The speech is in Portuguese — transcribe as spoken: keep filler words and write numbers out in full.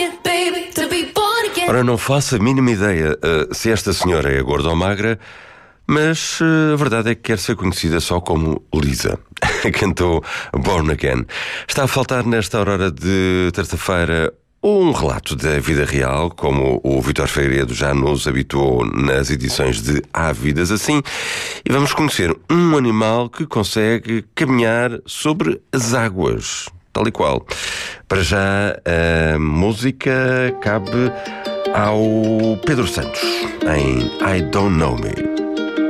Ora, não faço a mínima ideia uh, se esta senhora é gorda ou magra, mas uh, a verdade é que quer ser conhecida só como Lisa. Cantou Born Again. Está a faltar nesta aurora de terça-feira um relato da vida real, como o Vítor Feiredo já nos habituou nas edições de Há Vidas Assim, e vamos conhecer um animal que consegue caminhar sobre as águas, tal e qual. Para já, a música cabe ao Pedro Santos, em I Don't Know Me.